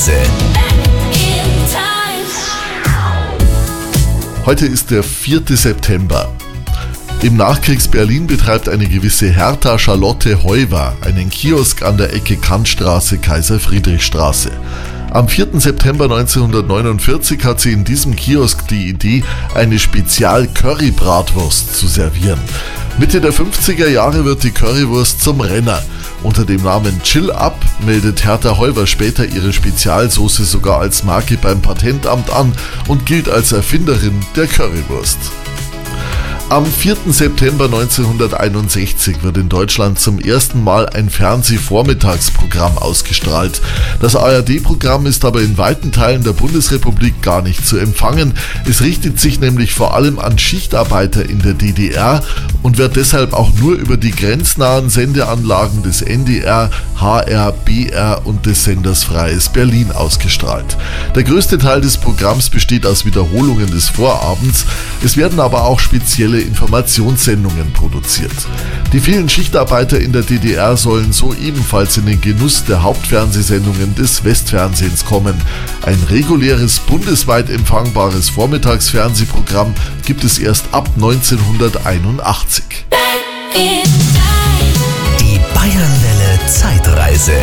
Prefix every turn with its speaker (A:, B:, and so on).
A: Zeitreise.
B: Heute ist der 4. September. Im Nachkriegs-Berlin betreibt eine gewisse Hertha Charlotte Heuwer einen Kiosk an der Ecke Kantstraße, Kaiser-Friedrich-Straße. Am 4. September 1949 hat sie in diesem Kiosk die Idee, eine Spezial-Curry-Bratwurst zu servieren. Mitte der 50er Jahre wird die Currywurst zum Renner. Unter dem Namen Chill Up meldet Hertha Heuwer später ihre Spezialsoße sogar als Marke beim Patentamt an und gilt als Erfinderin der Currywurst. Am 4. September 1961 wird in Deutschland zum ersten Mal ein Fernsehvormittagsprogramm ausgestrahlt. Das ARD-Programm ist aber in weiten Teilen der Bundesrepublik gar nicht zu empfangen. Es richtet sich nämlich vor allem an Schichtarbeiter in der DDR und wird deshalb auch nur über die grenznahen Sendeanlagen des NDR, HR, BR und des Senders Freies Berlin ausgestrahlt. Der größte Teil des Programms besteht aus Wiederholungen des Vorabends. Es werden aber auch spezielle Informationssendungen produziert. Die vielen Schichtarbeiter in der DDR sollen so ebenfalls in den Genuss der Hauptfernsehsendungen des Westfernsehens kommen. Ein reguläres, bundesweit empfangbares Vormittagsfernsehprogramm gibt es erst ab 1981.
A: Die Bayernwelle Zeitreise.